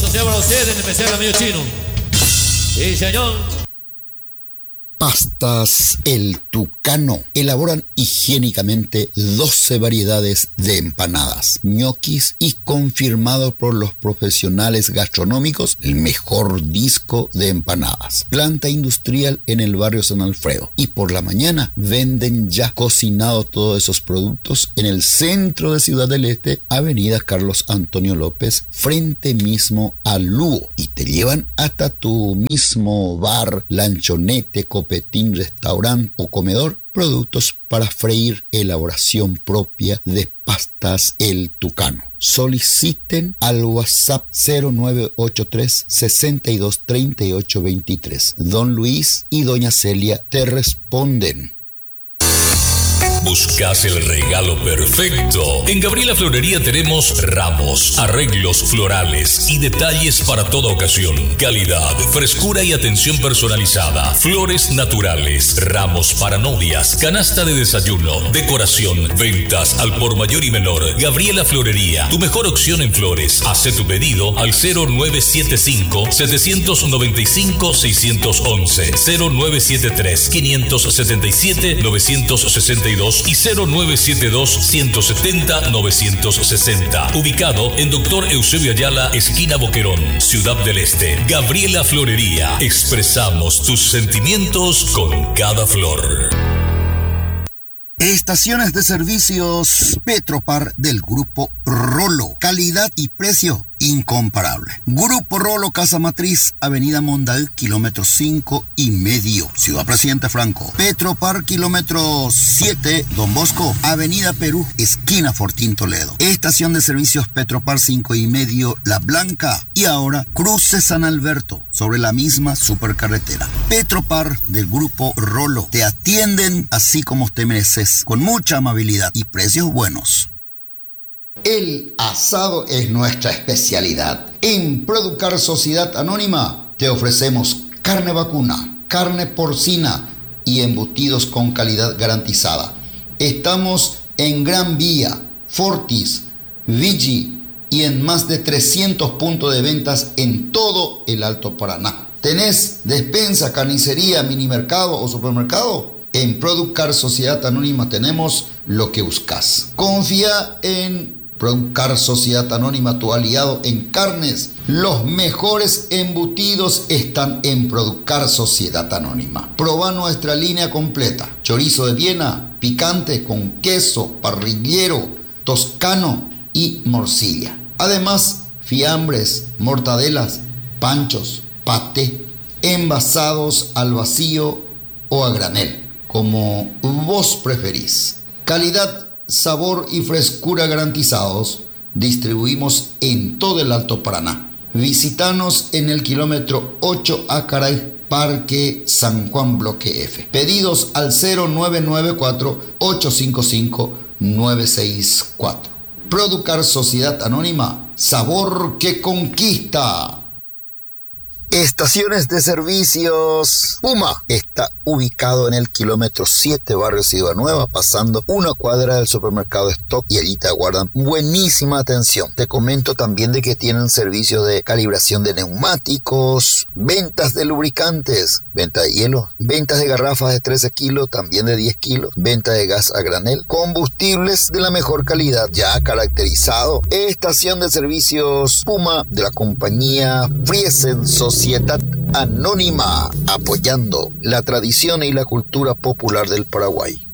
se llama a usted, en especial amigo chino. Sí, señor. Pastas El Tucano. Elaboran higiénicamente 12 variedades de empanadas, ñoquis y confirmado por los profesionales gastronómicos el mejor disco de empanadas. Planta industrial en el barrio San Alfredo. Y por la mañana venden ya cocinados todos esos productos en el centro de Ciudad del Este, Avenida Carlos Antonio López, frente mismo al Lugo. Y te llevan hasta tu mismo bar, lanchonete, copetín, restaurante o comedor, productos para freír, elaboración propia de Pastas El Tucano. Soliciten al WhatsApp 0983 62 38 23. Don Luis y Doña Celia te responden. ¿Buscas el regalo perfecto? En Gabriela Florería tenemos ramos, arreglos florales y detalles para toda ocasión. Calidad, frescura y atención personalizada. Flores naturales, ramos para novias, canasta de desayuno, decoración, ventas al por mayor y menor. Gabriela Florería, tu mejor opción en flores. Hace tu pedido al 0975 795 611, 0973 577 962 y 0972-170-960. Ubicado en Dr. Eusebio Ayala, esquina Boquerón, Ciudad del Este. Gabriela Florería. Expresamos tus sentimientos con cada flor. Estaciones de servicios Petropar del Grupo Rolo. Calidad y precio incomparable. Grupo Rolo, Casa Matriz, Avenida Mondaú, kilómetro 5,5, Ciudad Presidente Franco. Petropar, kilómetro 7, Don Bosco, Avenida Perú, esquina Fortín Toledo. Estación de servicios Petropar 5,5, La Blanca. Y ahora, Cruce San Alberto, sobre la misma supercarretera. Petropar del Grupo Rolo. Te atienden así como te mereces, con mucha amabilidad y precios buenos. El asado es nuestra especialidad. En Producar Sociedad Anónima te ofrecemos carne vacuna, carne porcina y embutidos con calidad garantizada. Estamos en Gran Vía, Fortis, Vigi y en más de 300 puntos de ventas en todo el Alto Paraná. ¿Tenés despensa, carnicería, minimercado o supermercado? En Producar Sociedad Anónima tenemos lo que buscas. Confía en Producar Sociedad Anónima, tu aliado en carnes. Los mejores embutidos están en Producar Sociedad Anónima. Proba nuestra línea completa. Chorizo de Viena, picante con queso, parrillero, toscano y morcilla. Además, fiambres, mortadelas, panchos, paté, envasados al vacío o a granel, como vos preferís. Calidad, sabor y frescura garantizados. Distribuimos en todo el Alto Paraná. Visítanos en el kilómetro 8 Acaray, Parque San Juan, Bloque F. Pedidos al 0994-855-964. Producar Sociedad Anónima, sabor que conquista. Estaciones de servicios Puma está ubicado en el kilómetro 7, barrio Ciudad Nueva, pasando una cuadra del supermercado Stock, y allí te aguardan buenísima atención. Te comento también de que tienen servicio de calibración de neumáticos, ventas de lubricantes, venta de hielo, ventas de garrafas de 13 kilos, también de 10 kilos, venta de gas a granel, combustibles de la mejor calidad ya caracterizado. Estación de servicios Puma de la compañía Friesen Sociedad Anónima, apoyando la tradición y la cultura popular del Paraguay.